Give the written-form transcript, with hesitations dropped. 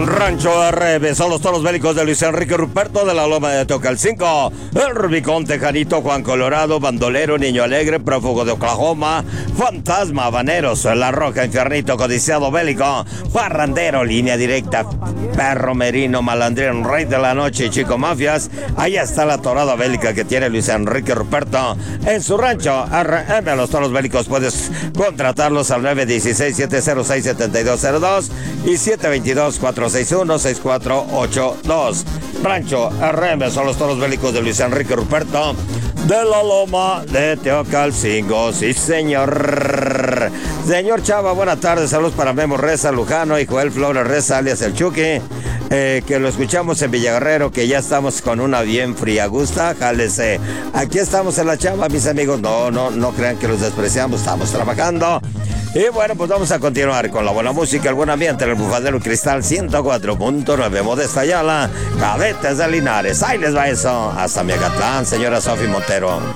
Rancho RB son los toros bélicos de Luis Enrique Ruperto de la Loma de Tocalcingo. El Rubicón, Tejanito, Juan Colorado, Bandolero, Niño Alegre, Prófugo de Oklahoma, Fantasma, Habaneros, La Roja, Infiernito, Codiciado Bélico, Parrandero, Línea Directa, Perro Merino, Malandrín, Rey de la Noche y Chico Mafias. Ahí está la torada bélica que tiene Luis Enrique Ruperto en su rancho RM. Los toros bélicos puedes contratarlos al 916-706-7202 y 722-461-6482. Rancho RM son los toros bélicos de Luis Enrique Ruperto de la Loma de Teocalcingo. Sí, señor. Señor Chava, buenas tardes. Saludos para Memo Reza, Lujano y Joel Flores Reza, alias El Chucky. Que lo escuchamos en Villaguerrero, que ya estamos con una bien fría gusta, jálese. Aquí estamos en La Chava, mis amigos. No crean que los despreciamos, estamos trabajando. Y bueno, pues vamos a continuar con la buena música, el buen ambiente en el Bufadero Cristal 104.9, Modesta Ayala, Cadetes de Linares. Ahí les va eso, hasta Miacatlán, señora Sofi Montero.